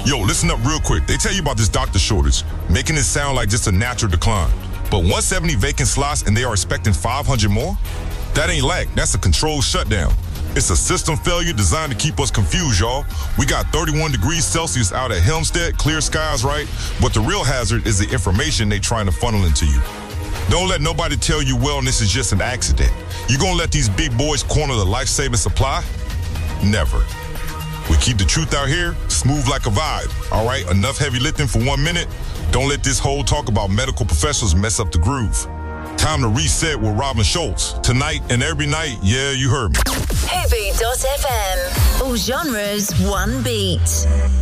Yo, listen up real quick. They tell you about this doctor shortage, making it sound like just a natural decline. But 170 vacant slots and they are expecting 500 more? That ain't lack, that's a controlled shutdown. It's a system failure designed to keep us confused, y'all. We got 31 degrees Celsius out at Helmstedt, clear skies, right? But the real hazard is the information they trying to funnel into you. Don't let nobody tell you wellness is just an accident. You gonna let these big boys corner the life-saving supply? Never. We keep the truth out here, smooth like a vibe. All right, enough heavy lifting for 1 minute. Don't let this whole talk about medical professionals mess up the groove. Time to reset with Robin Schultz. Tonight and every night, yeah, you heard me. Heavy.fm. All genres, one beat.